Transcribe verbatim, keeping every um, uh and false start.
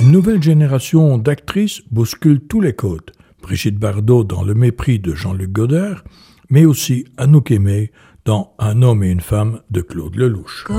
Une nouvelle génération d'actrices bouscule tous les codes. Brigitte Bardot dans Le mépris de Jean-Luc Godard, mais aussi Anouk Aimée dans Un homme et une femme de Claude Lelouch.